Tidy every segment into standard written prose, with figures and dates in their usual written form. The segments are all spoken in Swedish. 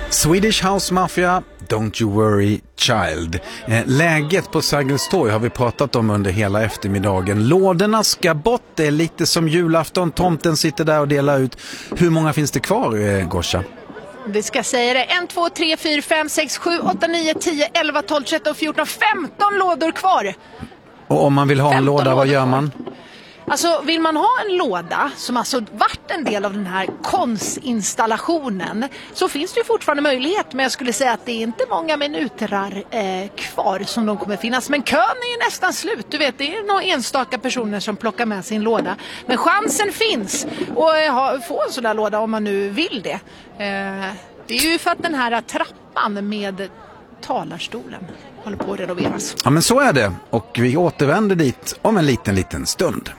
Swedish House Mafia, Don't You Worry Child. Läget på Sergels torg har vi pratat om under hela eftermiddagen. Lådorna ska bort, det är lite som julafton. Tomten sitter där och delar ut. Hur många finns det kvar, Goscha? Vi ska säga det. 1, 2, 3, 4, 5, 6, 7, 8, 9, 10, 11, 12, 13, 14, 15 lådor kvar. Och om man vill ha en låda, vad gör man? Alltså vill man ha en låda som alltså varit en del av den här konstinstallationen, så finns det ju fortfarande möjlighet, men jag skulle säga att det är inte många minuter kvar som de kommer finnas. Men kön är ju nästan slut, du vet, det är några enstaka personer som plockar med sin låda. Men chansen finns att få en sån där låda om man nu vill det. Det är ju för att den här trappan med talarstolen håller på att renoveras. Ja, men så är det, och vi återvänder dit om en liten stund.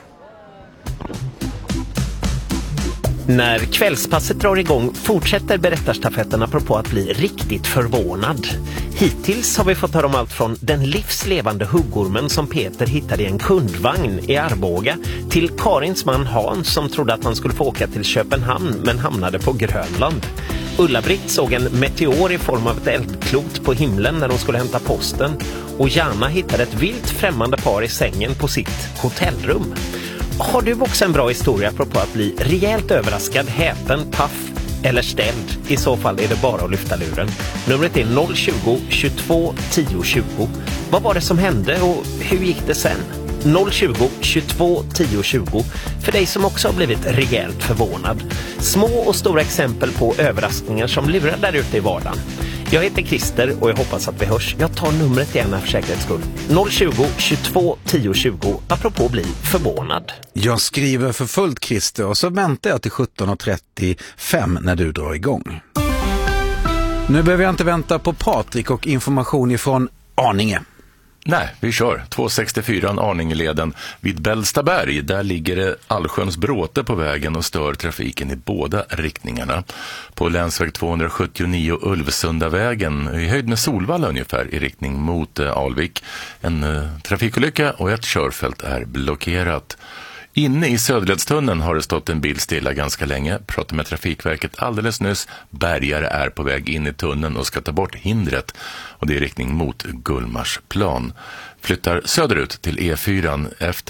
När kvällspasset drar igång fortsätter berättarstafetterna apropå att bli riktigt förvånad. Hittills har vi fått höra om allt från den livslevande huggormen som Peter hittade i en kundvagn i Arboga till Karins man Hans som trodde att han skulle få åka till Köpenhamn men hamnade på Grönland. Ulla-Britt såg en meteor i form av ett eldklot på himlen när hon skulle hämta posten, och Jana hittade ett vilt främmande par i sängen på sitt hotellrum. Har du också en bra historia apropå att bli rejält överraskad, häpen, paff eller ställd? I så fall är det bara att lyfta luren. Numret är 020 22 10 20. Vad var det som hände och hur gick det sen? 020 22 10 20 för dig som också har blivit rejält förvånad. Små och stora exempel på överraskningar som lurar där ute i vardagen. Jag heter Christer och jag hoppas att vi hörs. Jag tar numret gärna för säkerhets skull. 020 22 10 20 apropå att bli förvånad. Jag skriver för fullt, Christer, och så väntar jag till 17.35 när du drar igång. Nu behöver jag inte vänta på Patrik och information ifrån Arninge. Nej, vi kör. 264 Arningeleden vid Bällstaberg. Där ligger det allsköns bråte på vägen och stör trafiken i båda riktningarna. På länsväg 279 Ulvsundavägen i höjd med Solvalla ungefär i riktning mot Alvik. En trafikolycka och ett körfält är blockerat. Inne i Söderledstunneln har det stått en bil stilla ganska länge. Pratade med Trafikverket alldeles nyss. Bärgare är på väg in i tunneln och ska ta bort hindret. Och det är i riktning mot Gullmarsplan. Flyttar söderut till E4 efter